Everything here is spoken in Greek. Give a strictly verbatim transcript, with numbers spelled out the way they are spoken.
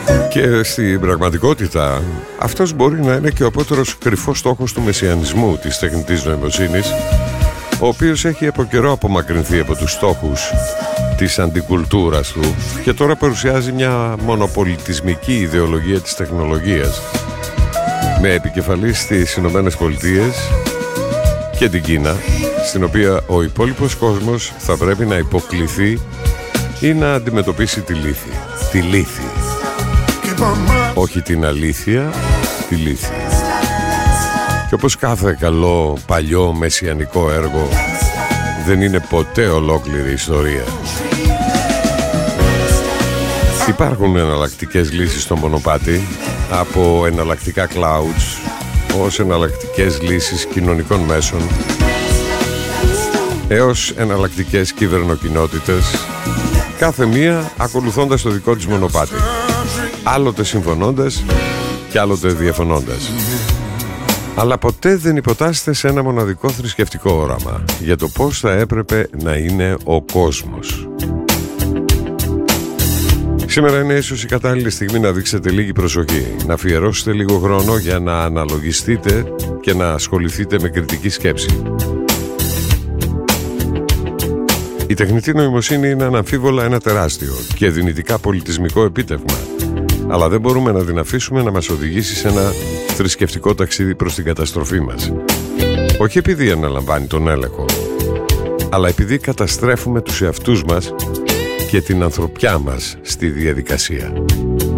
Και στην πραγματικότητα αυτός μπορεί να είναι και ο απότερος κρυφός στόχος του μεσιανισμού της τεχνητής νοημοσύνης, ο οποίος έχει από καιρό απομακρυνθεί από τους στόχους της αντικουλτούρας του και τώρα παρουσιάζει μια μονοπολιτισμική ιδεολογία της τεχνολογίας με επικεφαλής στις Ηνωμένες Πολιτείες και την Κίνα, στην οποία ο υπόλοιπος κόσμος θα πρέπει να υποκληθεί ή να αντιμετωπίσει τη λύθη. Τη λύθη. Όχι την αλήθεια, τη λύθη. Και όπως κάθε καλό παλιό μεσιανικό έργο, δεν είναι ποτέ ολόκληρη ιστορία. Υπάρχουν εναλλακτικές λύσεις στο μονοπάτι, από εναλλακτικά clouds ως εναλλακτικές λύσεις κοινωνικών μέσων έως εναλλακτικές κυβερνοκοινότητες, κάθε μία ακολουθώντας το δικό της μονοπάτι, άλλοτε συμφωνώντας και άλλοτε διαφωνώντας. Αλλά ποτέ δεν υποτάσσεται σε ένα μοναδικό θρησκευτικό όραμα για το πώς θα έπρεπε να είναι ο κόσμος. Σήμερα είναι ίσως η κατάλληλη στιγμή να δείξετε λίγη προσοχή, να αφιερώσετε λίγο χρόνο για να αναλογιστείτε και να ασχοληθείτε με κριτική σκέψη. Η τεχνητή νοημοσύνη είναι αναμφίβολα ένα τεράστιο και δυνητικά πολιτισμικό επίτευγμα, αλλά δεν μπορούμε να την αφήσουμε να μας οδηγήσει σε ένα θρησκευτικό ταξίδι προς την καταστροφή μας. Όχι επειδή αναλαμβάνει τον έλεγχο, αλλά επειδή καταστρέφουμε τους εαυτούς μας και την ανθρωπιά μας στη διαδικασία.